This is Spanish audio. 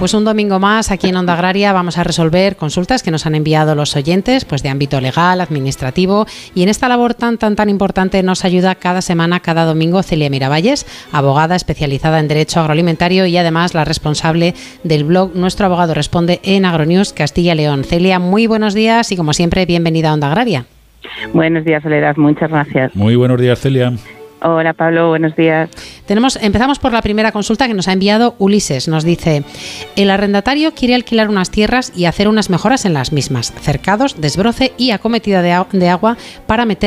pues un domingo más aquí en Onda Agraria vamos a resolver consultas que nos han enviado los oyentes, pues de ámbito legal, administrativo, y en esta labor tan importante nos ayuda cada semana, cada domingo, Celia Miravalles, abogada especializada en Derecho Agroalimentario y además la responsable del blog Nuestro Abogado Responde en Agronews Castilla y León. Celia, muy buenos días y como siempre, bienvenida a Onda Agraria. Buenos días, Soledad, muchas gracias. Muy buenos días, Celia. Hola, Pablo, buenos días. Empezamos por la primera consulta que nos ha enviado Ulises. Nos dice: el arrendatario quiere alquilar unas tierras y hacer unas mejoras en las mismas, cercados, desbroce y acometida de agua para meter